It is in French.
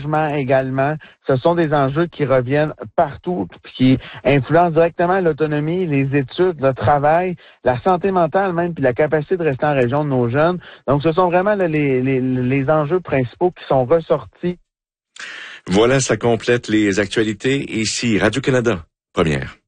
logement également. Ce sont des enjeux qui reviennent partout, qui influencent directement l'autonomie, les études, le travail, la santé mentale même, puis la capacité de rester en région de nos jeunes. Donc, ce sont vraiment là, les enjeux principaux qui sont ressortis. Voilà, ça complète les actualités. Ici, Radio-Canada, première.